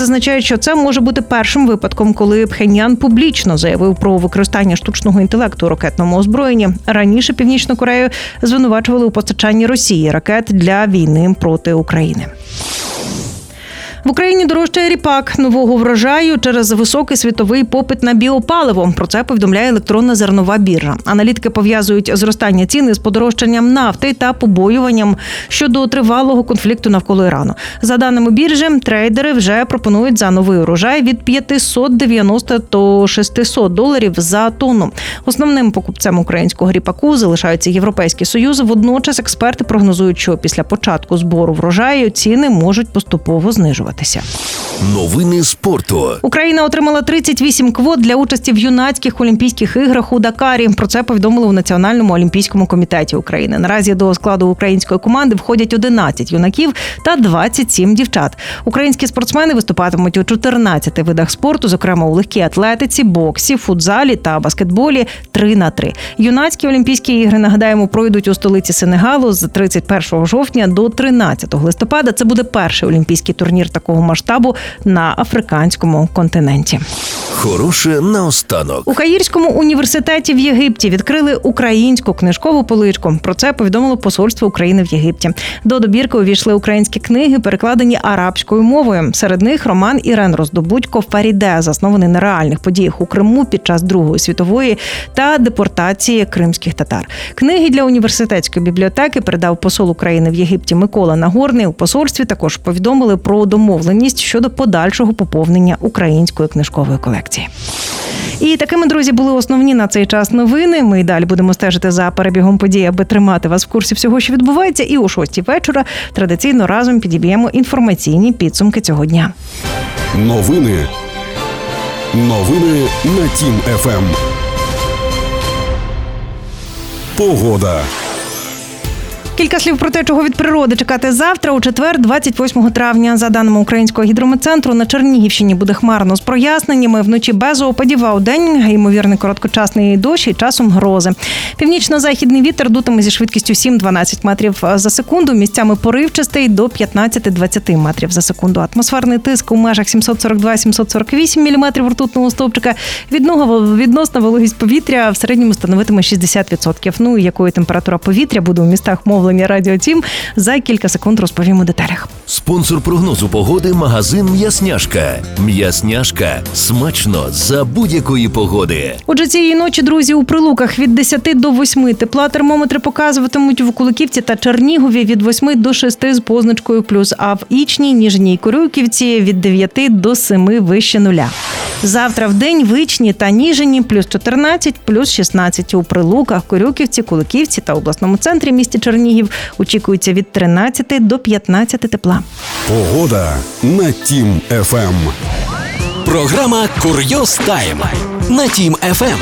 Зазначають, що це може бути першим випадком, коли Пхеньян публічно заявив про використання штучного інтелекту у ракетному озброєнні. Раніше Північну Корею звинувачували у постачанні Росії ракет для війни проти України. В Україні дорожчає ріпак нового врожаю через високий світовий попит на біопаливо. Про це повідомляє електронна зернова біржа. Аналітики пов'язують зростання ціни з подорожчанням нафти та побоюванням щодо тривалого конфлікту навколо Ірану. За даними біржі, трейдери вже пропонують за новий урожай від $590 до $600 за тонну. Основним покупцем українського ріпаку залишається Європейський Союз. Водночас експерти прогнозують, що після початку збору врожаю ціни можуть поступово знижуватися. Новини спорту. Україна отримала 38 квот для участі в юнацьких Олімпійських іграх у Дакарі. Про це повідомили у Національному олімпійському комітеті України. Наразі до складу української команди входять 11 юнаків та 27 дівчат. Українські спортсмени виступатимуть у 14 видах спорту, зокрема у легкій атлетиці, боксі, футзалі та баскетболі 3х3. Юнацькі Олімпійські ігри, нагадаємо, пройдуть у столиці Сенегалу з 31 жовтня до 13 листопада. Це буде перший олімпійський турнір такого масштабу на африканському континенті. Хороше наостанок. У Каїрському університеті в Єгипті відкрили українську книжкову поличку. Про це повідомило посольство України в Єгипті. До добірки увійшли українські книги, перекладені арабською мовою. Серед них роман Ірен Роздобудько «Фаріде», заснований на реальних подіях у Криму під час Другої світової та депортації кримських татар. Книги для університетської бібліотеки передав посол України в Єгипті Микола Нагорний. У посольстві також повідомили про домовленість щодо подальшого поповнення української книжкової колекції. І такими, друзі, були основні на цей час новини. Ми й далі будемо стежити за перебігом подій, аби тримати вас в курсі всього, що відбувається. І о 6 вечора традиційно разом підіб'ємо інформаційні підсумки цього дня. Новини на Тім ФМ. Погода. Кілька слів про те, чого від природи чекати завтра, у четвер, 28 травня. За даними Українського гідрометцентру, на Чернігівщині буде хмарно з проясненнями, вночі без опадів, а удень ймовірний короткочасний дощ і часом грози. Північно-західний вітер дутиме зі швидкістю 7-12 метрів за секунду, місцями поривчастий до 15-20 метрів за секунду. Атмосферний тиск у межах 742-748 міліметрів ртутного стовпчика. Відносна вологість повітря в середньому становитиме 60%. Ну і якою температура повітря буде у містах мовлення Радіо Тім, за кілька секунд розповім у деталях. Спонсор прогнозу погоди – магазин «М'ясняшка». «М'ясняшка» – смачно за будь-якої погоди. Отже, цієї ночі, друзі, у Прилуках від 10 до 8 тепла термометри показуватимуть в Куликівці та Чернігові від 8 до 6 з позначкою плюс, а в Ічній, Ніжній Корюківці від 9 до 7 вище нуля. Завтра в день в Ічні та Ніжині плюс 14, плюс 16. У Прилуках, Корюківці, Куликівці та обласному центрі місті Чернігів очікується від 13 до 15 тепла. Погода на Тім ФМ. Програма «Курйоз Тайм» на Тім ФМ.